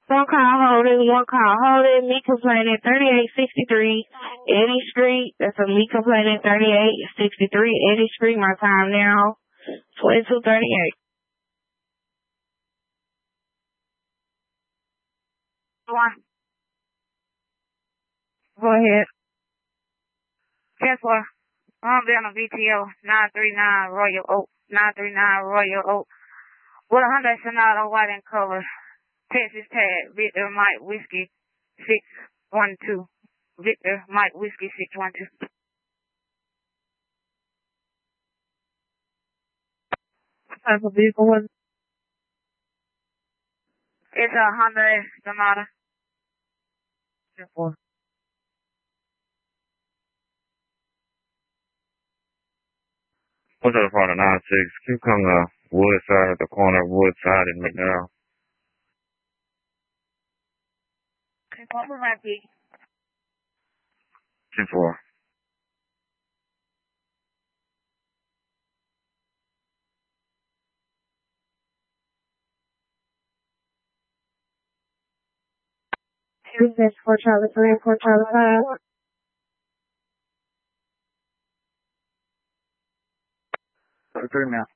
One call holding, me complaining 3863 Eddie Street. That's a me complaining 3863 Eddie Street. My time now, 22:38. Go ahead. Guess what? I'm down on VTO 939 Royal Oak, 939 Royal Oak, with a Hyundai Sonata white and color. Texas tag, Victor Mike Whiskey 612. Victor Mike Whiskey 612. What type of vehicle was it? It's a Hyundai Sonata. 10-4. What's up, part of 96? Keep coming Woodside at the corner of Woodside and McDowell. What was that be? 10-4. This for Charlie 3 and 4 Charlie 5. 33 now.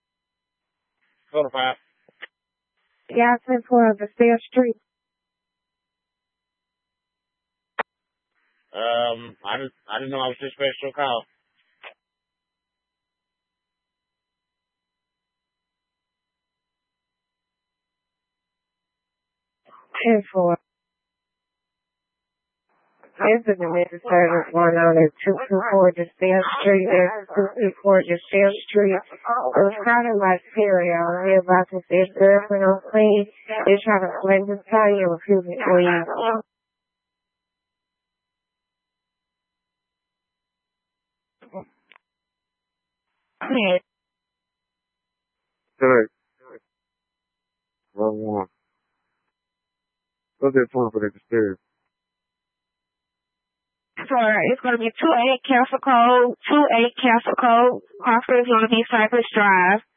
45. Yeah, 10-4 of the Stairs Street. I didn't know I was just special call. Ten four. This is a disturbance going on at 224 Distille Street. There's 224 Distille Street. It was kind of like stereo. I hear about this girlfriend on scene. They're trying to explain this how you refuse it for you. Yeah. Correct. Wrong one. What's that point for the stairs? It's going to be 28 Castle Code, 28 Castle Code. Crossroads is going to be Cypress Drive.